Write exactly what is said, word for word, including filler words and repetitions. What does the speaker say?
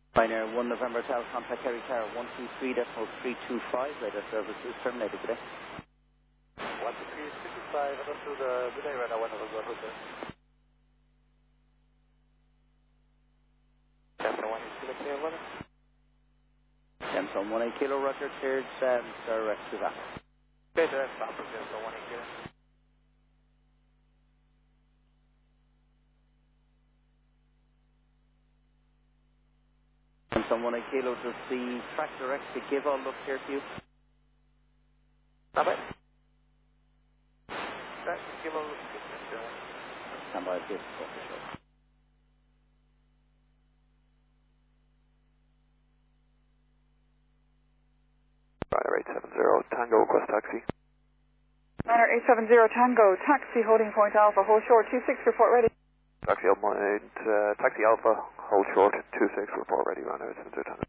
Pioneer one November Hotel, contact Kerry Tower one two three decimal three two five, radar service is terminated today. one two three three two five, understood, uh, good day, radar one November Hotel. Captain one eight kilo clear, brother. Samsung one eight kilo, roger, cleared, um, sir, rescue back. Okay, sir, stop for Samsung one eight kilo. Samsung one eight kilo, does the tractor actually give all look here to you? Not bad. That's kilo, sir. Stand by, this for sure. Ryder eight seven zero, Tango, request taxi. Ryder eight seven zero, Tango, taxi, holding point Alpha, hold short, two six, report ready. Taxi Alpha, uh, taxi Alpha, hold short, two six, report ready, Ryder eight seven zero, Tango.